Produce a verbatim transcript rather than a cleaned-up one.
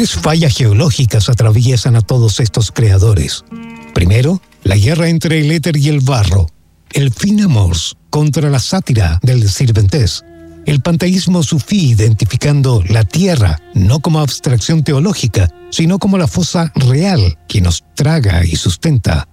Tres fallas geológicas atraviesan a todos estos creadores. Primero, la guerra entre el éter y el barro. El fin amors contra la sátira del sirventés. El panteísmo sufí identificando la tierra no como abstracción teológica, sino como la fosa real que nos traga y sustenta.